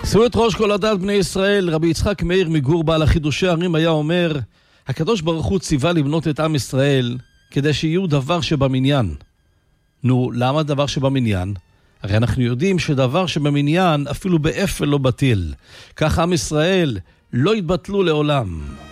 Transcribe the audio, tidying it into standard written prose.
שאו את ראש כל עדת בני ישראל, רבי יצחק מאיר מגור בעל החידושי ערים היה אומר, הקדוש ברוך הוא ציווה לבנות את עם ישראל כדי שיהיו דבר שבמניין. נו, למה דבר שבמניין? הרי אנחנו יודעים שדבר שבמניין אפילו באפל לא בטיל. כך עם ישראל לא יתבטלו לעולם.